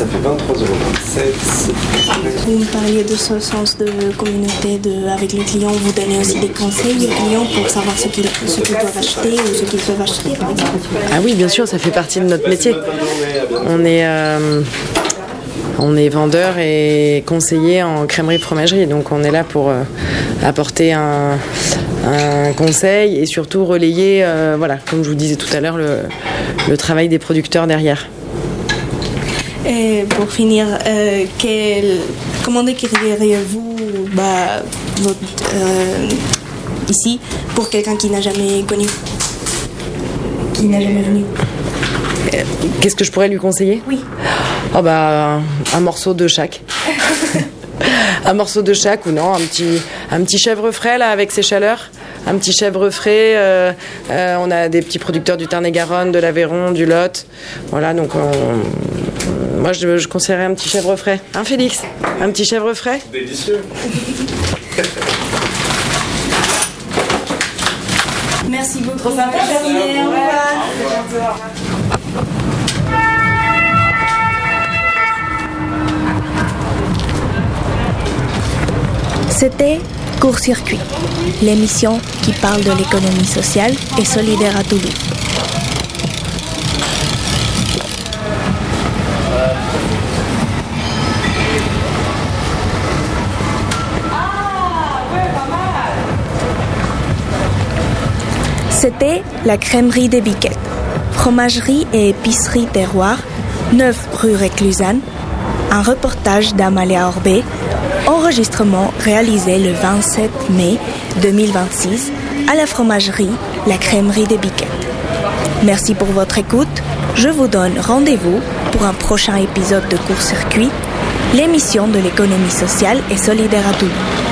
fait 23,27 €. Vous me parliez de ce sens de communauté avec les clients. Vous donnez aussi des conseils aux clients pour savoir ce qu'ils doivent acheter ou ce qu'ils peuvent acheter, par exemple. Ah oui, bien sûr, ça fait partie de notre métier. On est vendeur et conseiller en crèmerie-fromagerie, donc on est là pour apporter un conseil et surtout relayer, comme je vous disais tout à l'heure, le travail des producteurs derrière. Et pour finir, comment décririez-vous ici pour quelqu'un qui n'a jamais connu, qui n'a jamais venu? Qu'est-ce que je pourrais lui conseiller ? Oui. Un morceau de chaque. Un morceau de chaque ou non, un petit chèvre frais là avec ses chaleurs. Un petit chèvre frais. On a des petits producteurs du Tarn-et-Garonne, de l'Aveyron, du Lot. Voilà, donc moi je conseillerais un petit chèvre frais. Hein, Félix ? Un petit chèvre frais ? Délicieux. Merci beaucoup. Trop sympa. Au revoir. C'était Court-Circuit, l'émission qui parle de l'économie sociale et solidaire à Toulouse. C'était la crèmerie des Biquettes, fromagerie et épicerie terroir, 9 rue Réclusane, un reportage d'Amalia Orbé, enregistrement réalisé le 27 mai 2026 à la fromagerie La Crèmerie des Biquettes. Merci pour votre écoute. Je vous donne rendez-vous pour un prochain épisode de Court-Circuit, l'émission de l'économie sociale et solidaire à Toulouse.